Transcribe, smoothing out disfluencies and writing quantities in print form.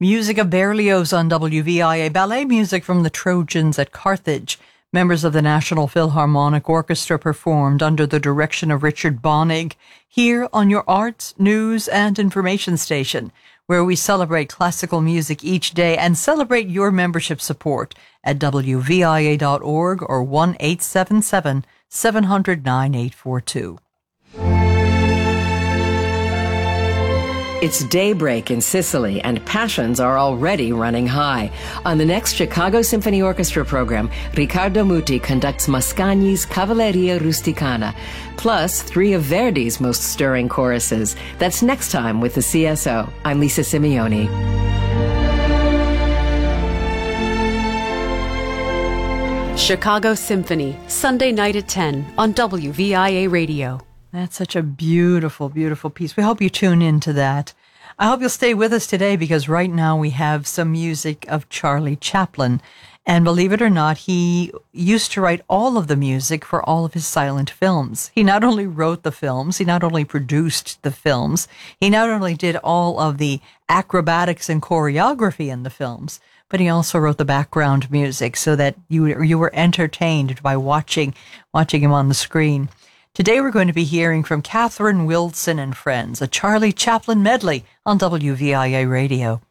Music of Berlioz on WVIA, ballet music from the Trojans at Carthage. Members of the National Philharmonic Orchestra performed under the direction of Richard Bonig here on your arts, news, and information station, where we celebrate classical music each day and celebrate your membership support at WVIA.org or 1-877-700-9842. It's daybreak in Sicily, and passions are already running high. On the next Chicago Symphony Orchestra program, Riccardo Muti conducts Mascagni's Cavalleria Rusticana, plus 3 of Verdi's most stirring choruses. That's next time with the CSO. I'm Lisa Simeoni. Chicago Symphony, Sunday night at 10 on WVIA Radio. That's such a beautiful, beautiful piece. We hope you tune into that. I hope you'll stay with us today because right now we have some music of Charlie Chaplin. And believe it or not, he used to write all of the music for all of his silent films. He not only wrote the films, he not only produced the films, he not only did all of the acrobatics and choreography in the films, but he also wrote the background music so that you were entertained by watching him on the screen. Today we're going to be hearing from Catherine Wilson and Friends, a Charlie Chaplin medley on WVIA Radio.